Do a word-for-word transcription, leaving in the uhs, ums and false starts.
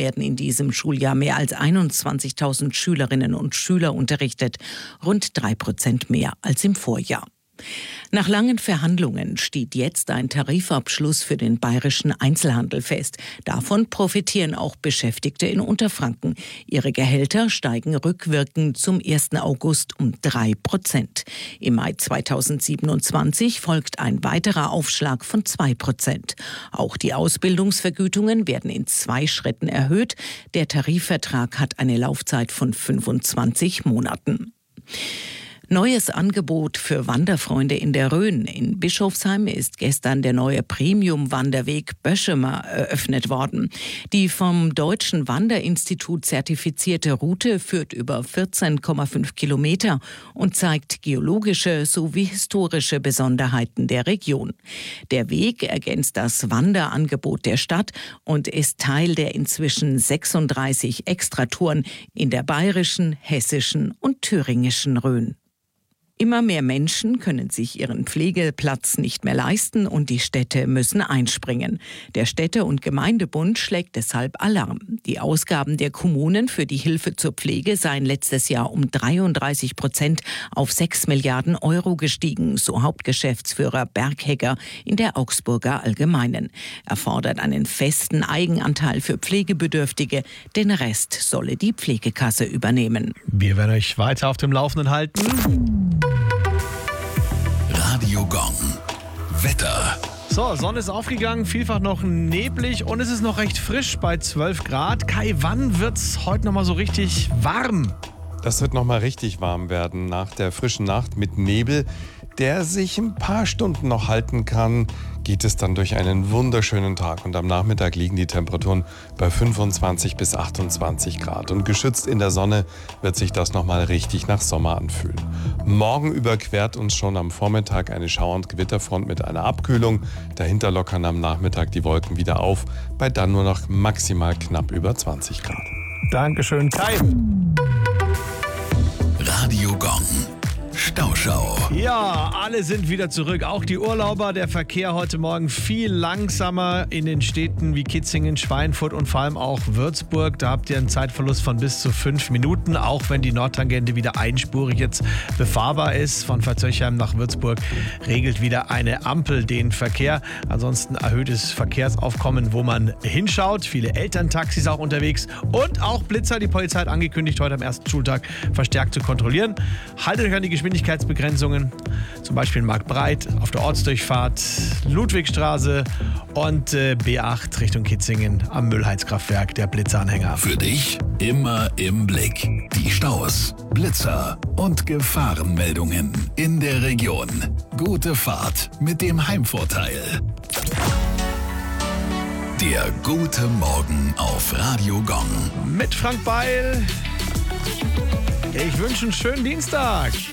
werden in diesem Schuljahr mehr als einundzwanzigtausend Schülerinnen und Schüler unterrichtet, rund drei Prozent mehr als im Vorjahr. Nach langen Verhandlungen steht jetzt ein Tarifabschluss für den bayerischen Einzelhandel fest. Davon profitieren auch Beschäftigte in Unterfranken. Ihre Gehälter steigen rückwirkend zum ersten August um drei Prozent. Im Mai zweitausendsiebenundzwanzig folgt ein weiterer Aufschlag von zwei Prozent. Auch die Ausbildungsvergütungen werden in zwei Schritten erhöht. Der Tarifvertrag hat eine Laufzeit von fünfundzwanzig Monaten. Neues Angebot für Wanderfreunde in der Rhön. In Bischofsheim ist gestern der neue Premium-Wanderweg Böschemer eröffnet worden. Die vom Deutschen Wanderinstitut zertifizierte Route führt über vierzehn Komma fünf Kilometer und zeigt geologische sowie historische Besonderheiten der Region. Der Weg ergänzt das Wanderangebot der Stadt und ist Teil der inzwischen sechsunddreißig Extratouren in der bayerischen, hessischen und thüringischen Rhön. Immer mehr Menschen können sich ihren Pflegeplatz nicht mehr leisten und die Städte müssen einspringen. Der Städte- und Gemeindebund schlägt deshalb Alarm. Die Ausgaben der Kommunen für die Hilfe zur Pflege seien letztes Jahr um dreiunddreißig Prozent auf sechs Milliarden Euro gestiegen, so Hauptgeschäftsführer Berghegger in der Augsburger Allgemeinen. Er fordert einen festen Eigenanteil für Pflegebedürftige, den Rest solle die Pflegekasse übernehmen. Wir werden euch weiter auf dem Laufenden halten. Radio Gong. Wetter. So, Sonne ist aufgegangen, vielfach noch neblig und es ist noch recht frisch bei zwölf Grad. Kai, wann wird's heute noch mal so richtig warm? Das wird noch mal richtig warm werden nach der frischen Nacht mit Nebel, der sich ein paar Stunden noch halten kann, geht es dann durch einen wunderschönen Tag. Und am Nachmittag liegen die Temperaturen bei fünfundzwanzig bis achtundzwanzig Grad. Und geschützt in der Sonne wird sich das nochmal richtig nach Sommer anfühlen. Morgen überquert uns schon am Vormittag eine Schauer- und Gewitterfront mit einer Abkühlung. Dahinter lockern am Nachmittag die Wolken wieder auf, bei dann nur noch maximal knapp über zwanzig Grad. Dankeschön, Kai. Radio Gong. Stauschau. Ja, alle sind wieder zurück, auch die Urlauber. Der Verkehr heute Morgen viel langsamer in den Städten wie Kitzingen, Schweinfurt und vor allem auch Würzburg. Da habt ihr einen Zeitverlust von bis zu fünf Minuten, auch wenn die Nordtangente wieder einspurig jetzt befahrbar ist. Von Verzöchheim nach Würzburg regelt wieder eine Ampel den Verkehr. Ansonsten erhöhtes Verkehrsaufkommen, wo man hinschaut. Viele Elterntaxis auch unterwegs und auch Blitzer. Die Polizei hat angekündigt, heute am ersten Schultag verstärkt zu kontrollieren. Haltet euch an die Geschwindigkeitsbegrenzungen, zum Beispiel Marktbreit auf der Ortsdurchfahrt, Ludwigstraße und äh, B acht Richtung Kitzingen am Müllheizkraftwerk, der Blitzeranhänger. Für dich immer im Blick die Staus, Blitzer und Gefahrenmeldungen in der Region. Gute Fahrt mit dem Heimvorteil. Der gute Morgen auf Radio Gong. Mit Frank Beil. Ich wünsche einen schönen Dienstag.